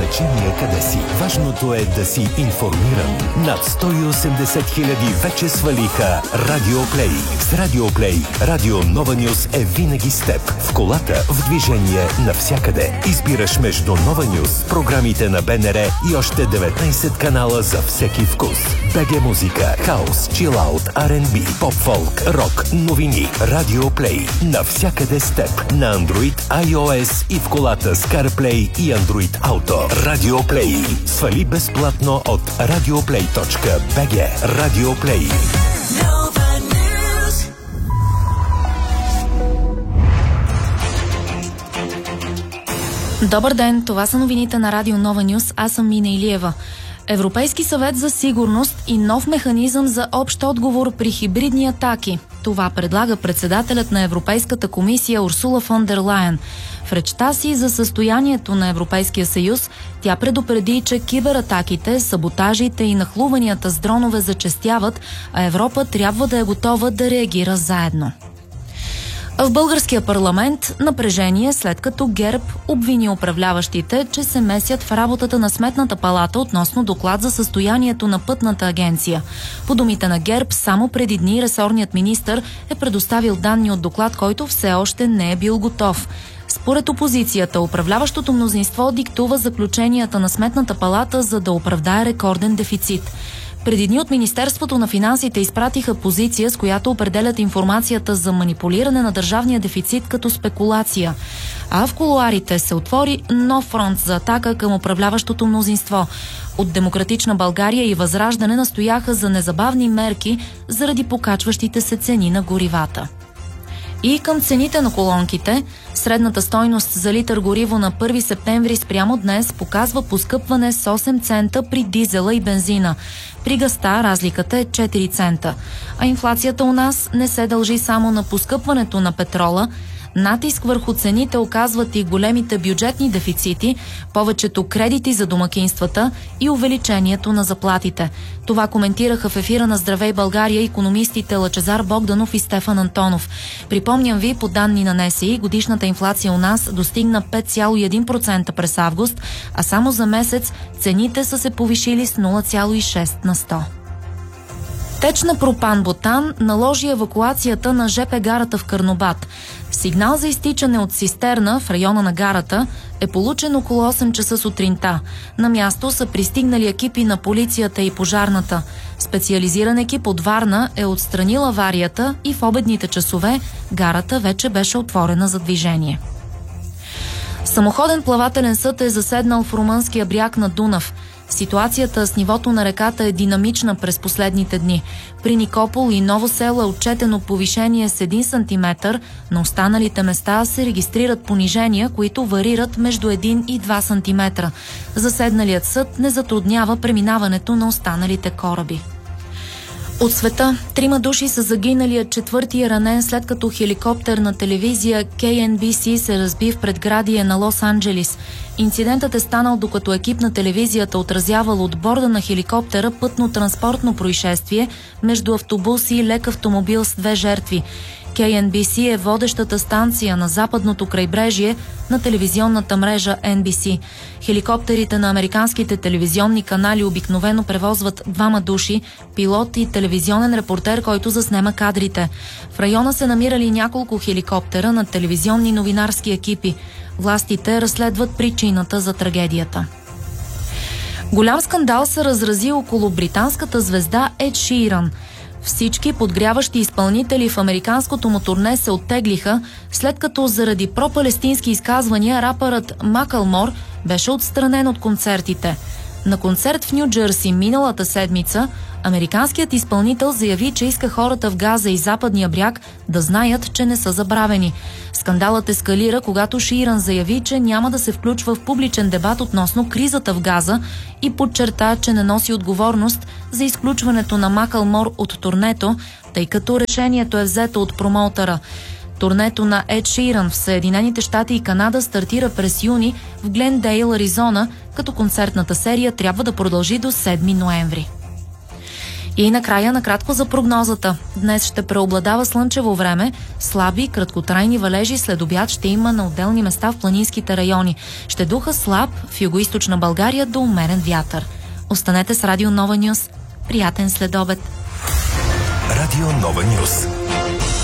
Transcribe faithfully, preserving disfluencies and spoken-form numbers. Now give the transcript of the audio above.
значение къде си. Важното е да си информиран. Над сто и осемдесет хиляди вече свалиха Радио Плей. С Радио Плей Радио Нова Нюс е винаги с теб. В колата, в движение, навсякъде. Избираш между Нова Нюс, програмите на БНР и още деветнайсет канала за всеки вкус. БГ музика, хаус, чилаут, Ар енд Би, поп-фолк, рок, новини. Радио Плей. Навсякъде с теб. На Android, iOS и в колата с CarPlay и Android Auto. Радио Плей. Свали безплатно от радиоплей точка би джи. Радио Плей. Добър ден, това са новините на Радио Нова Нюс. Аз съм Мина Илиева. Европейски съвет за сигурност и нов механизъм за общ отговор при хибридни атаки. Това предлага председателят на Европейската комисия Урсула фон дер Лайен. В речта си за състоянието на Европейския съюз тя предупреди, че кибератаките, саботажите и нахлуванията с дронове зачестяват, а Европа трябва да е готова да реагира заедно. В българския парламент напрежение, след като ГЕРБ обвини управляващите, че се месят в работата на Сметната палата относно доклад за състоянието на Пътната агенция. По думите на ГЕРБ, само преди дни ресорният министър е предоставил данни от доклад, който все още не е бил готов. Според опозицията, управляващото мнозинство диктува заключенията на Сметната палата, за да оправдае рекорден дефицит. Преди дни от Министерството на финансите изпратиха позиция, с която определят информацията за манипулиране на държавния дефицит като спекулация. А в кулоарите се отвори нов фронт за атака към управляващото мнозинство. От Демократична България и Възраждане настояха за незабавни мерки заради покачващите се цени на горивата. И към цените на колонките, средната стойност за литър гориво на първи септември спрямо днес показва поскъпване с осем цента при дизела и бензина. При газта разликата е четири цента. А инфлацията у нас не се дължи само на поскъпването на петрола. Натиск върху цените оказват и големите бюджетни дефицити, повечето кредити за домакинствата и увеличението на заплатите. Това коментираха в ефира на Здравей България икономистите Лъчезар Богданов и Стефан Антонов. Припомням ви, по данни на Н С И, годишната инфлация у нас достигна пет цяло и един процента през август, а само за месец цените са се повишили с нула цяло и шест на сто. Течна пропан-бутан наложи евакуацията на жп гарата в Карнобат. Сигнал за изтичане от цистерна в района на гарата е получен около осем часа сутринта. На място са пристигнали екипи на полицията и пожарната. Специализиран екип от Варна е отстранил аварията и в обедните часове гарата вече беше отворена за движение. Самоходен плавателен съд е заседнал в румънския бряг на Дунав. Ситуацията с нивото на реката е динамична през последните дни. При Никопол и Ново село е отчетено повишение с един сантиметър, на останалите места се регистрират понижения, които варират между един и два сантиметра. Заседналият съд не затруднява преминаването на останалите кораби. От света, трима души са загинали, а четвърти е ранен, след като хеликоптер на телевизия Кей Ен Би Си се разби в предградие на Лос-Анджелис. Инцидентът е станал докато екип на телевизията отразявал от борда на хеликоптера пътно-транспортно происшествие между автобус и лек автомобил с две жертви. Кей Ен Би Си е водещата станция на западното крайбрежие на телевизионната мрежа Ен Би Си. Хеликоптерите на американските телевизионни канали обикновено превозват двама души, пилот и телевизионен репортер, който заснема кадрите. В района се намирали няколко хеликоптера на телевизионни новинарски екипи. Властите разследват причината за трагедията. Голям скандал се разрази около британската звезда Ед Ширан. Всички подгряващи изпълнители в американското му турне се оттеглиха, след като заради пропалестински изказвания рапърът Макълмор беше отстранен от концертите. На концерт в Ню Джерси миналата седмица американският изпълнител заяви, че иска хората в Газа и Западния бряг да знаят, че не са забравени. Скандалът ескалира, когато Ширан заяви, че няма да се включва в публичен дебат относно кризата в Газа и подчерта, че не носи отговорност за изключването на Макълмор от турнето, тъй като решението е взето от промоутъра. Турнето на Ед Ширан в Съединените щати и Канада стартира през юни в Глендейл, Аризона, като концертната серия трябва да продължи до седми ноември. И накрая накратко за прогнозата. Днес ще преобладава слънчево време, слаби, краткотрайни валежи след обяд ще има на отделни места в планинските райони. Ще духа слаб в югоизточна България до умерен вятър. Останете с Радио Нова Нюс. Приятен следобед. Радио Нова Нюс.